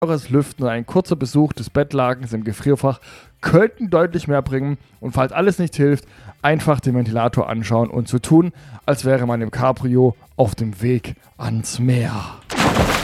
Lüften und ein kurzer Besuch des Bettlagens im Gefrierfach könnten deutlich mehr bringen. Und falls alles nicht hilft, einfach den Ventilator anschauen und so tun, als wäre man im Cabrio auf dem Weg ans Meer.